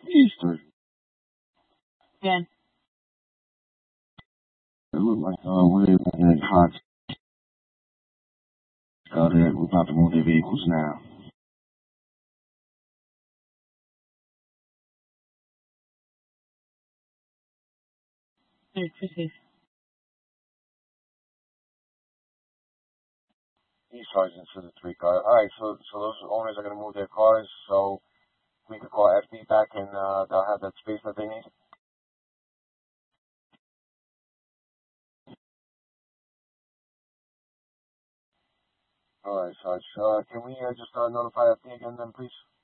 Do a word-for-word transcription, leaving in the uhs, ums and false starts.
Easter. Again. It looked like uh, we're in hot. Uh, that we're about to move their vehicles now. Hey, Chrissy. These sergeants to the three car. All right, so so those owners are gonna move their cars, so we can call F D back and uh, they'll have that space that they need. All right, Sarge. Uh, can we uh, just uh, notify F D again then, please?